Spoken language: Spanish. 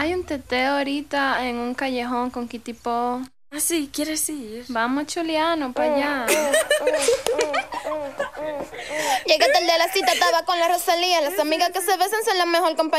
Hay un teteo ahorita en un callejón con Kitipo. Ah, sí, ¿quieres ir? Vamos, Chuliano, para allá. Llegué tarde a la cita, estaba con la Rosalía. Las amigas que se besan son la mejor compañía.